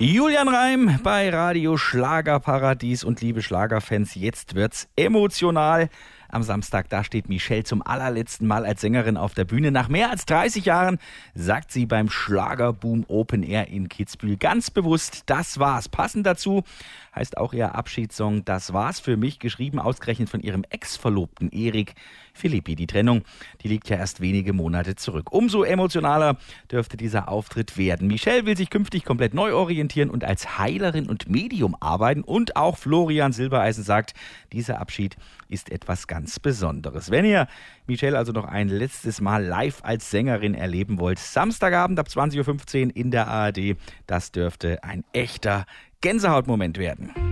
Julian Reim bei Radio Schlagerparadies und liebe Schlagerfans, jetzt wird's emotional. Am Samstag, da steht Michelle zum allerletzten Mal als Sängerin auf der Bühne. Nach mehr als 30 Jahren sagt sie beim Schlagerboom Open Air in Kitzbühel ganz bewusst, das war's. Passend dazu heißt auch ihr Abschiedssong Das war's für mich, geschrieben ausgerechnet von ihrem Ex-Verlobten Erik Philippi. Die Trennung, die liegt ja erst wenige Monate zurück. Umso emotionaler dürfte dieser Auftritt werden. Michelle will sich künftig komplett neu orientieren und als Heilerin und Medium arbeiten. Und auch Florian Silbereisen sagt, dieser Abschied ist etwas ganz Besonderes. Wenn ihr Michelle also noch ein letztes Mal live als Sängerin erleben wollt, Samstagabend ab 20.15 Uhr in der ARD, das dürfte ein echter Gänsehautmoment werden.